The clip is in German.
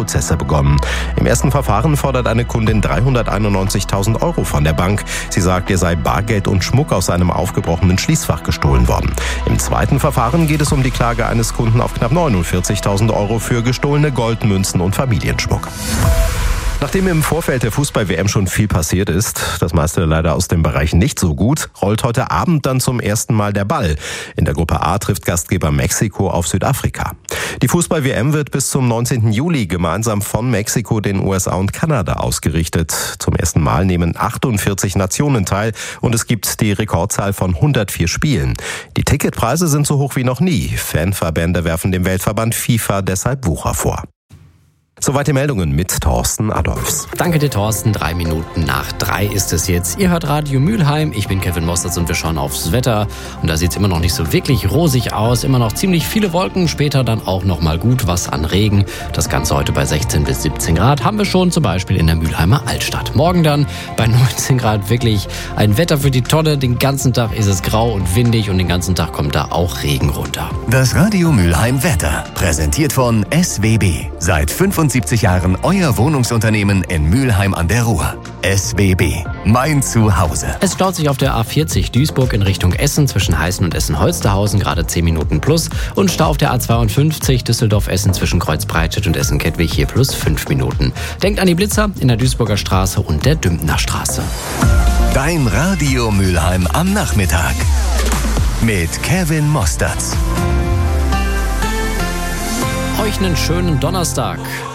Prozesse begonnen. Im ersten Verfahren fordert eine Kundin 391.000 € von der Bank. Sie sagt, ihr sei Bargeld und Schmuck aus einem aufgebrochenen Schließfach gestohlen worden. Im zweiten Verfahren geht es um die Klage eines Kunden auf knapp 49.000 € für gestohlene Goldmünzen und Familienschmuck. Nachdem im Vorfeld der Fußball-WM schon viel passiert ist, das meiste leider aus dem Bereich nicht so gut, rollt heute Abend dann zum ersten Mal der Ball. In der Gruppe A trifft Gastgeber Mexiko auf Südafrika. Die Fußball-WM wird bis zum 19. Juli gemeinsam von Mexiko, den USA und Kanada ausgerichtet. Zum ersten Mal nehmen 48 Nationen teil und es gibt die Rekordzahl von 104 Spielen. Die Ticketpreise sind so hoch wie noch nie. Fanverbände werfen dem Weltverband FIFA deshalb Wucher vor. Soweit die Meldungen mit Thorsten Adolfs. Danke dir, Thorsten. 2:03 ist es jetzt. Ihr hört Radio Mülheim. Ich bin Kevin Mostert und wir schauen aufs Wetter. Und da sieht es immer noch nicht so wirklich rosig aus. Immer noch ziemlich viele Wolken. Später dann auch noch mal gut was an Regen. Das Ganze heute bei 16 bis 17 Grad haben wir schon zum Beispiel in der Mülheimer Altstadt. Morgen dann bei 19 Grad wirklich ein Wetter für die Tonne. Den ganzen Tag ist es grau und windig und den ganzen Tag kommt da auch Regen runter. Das Radio Mülheim Wetter. Präsentiert von SWB. Seit 75 Jahren euer Wohnungsunternehmen in Mülheim an der Ruhr. SWB. Mein Zuhause. Es staut sich auf der A40 Duisburg in Richtung Essen zwischen Heißen und Essen-Holsterhausen gerade 10 Minuten plus und Stau auf der A52 Düsseldorf-Essen zwischen Kreuzbreitstedt und Essen-Kettwig hier plus 5 Minuten. Denkt an die Blitzer in der Duisburger Straße und der Dümpner Straße. Dein Radio Mülheim am Nachmittag. Mit Kevin Mostert. Euch einen schönen Donnerstag.